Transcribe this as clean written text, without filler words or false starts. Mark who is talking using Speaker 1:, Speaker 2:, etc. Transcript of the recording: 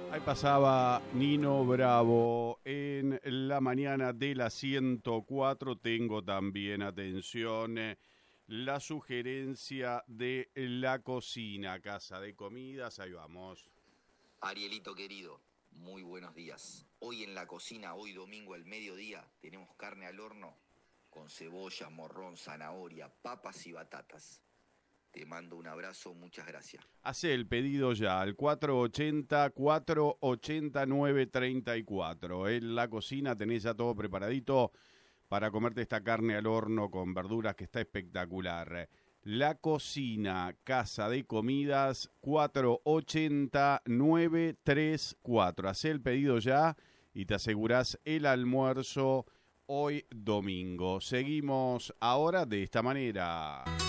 Speaker 1: Ahí pasaba Nino Bravo en la mañana de la 104. Tengo también, atención, la sugerencia de la cocina, casa de comidas. Ahí vamos.
Speaker 2: Arielito querido, muy buenos días. Hoy en la cocina, hoy domingo al mediodía, tenemos carne al horno con cebolla, morrón, zanahoria, papas y batatas. Te mando un abrazo, muchas gracias.
Speaker 1: Hace el pedido ya al 480-489-34. En la cocina tenés ya todo preparadito para comerte esta carne al horno con verduras que está espectacular. La cocina, casa de comidas, 480-934. Hacé el pedido ya y te asegurás el almuerzo hoy domingo. Seguimos ahora de esta manera.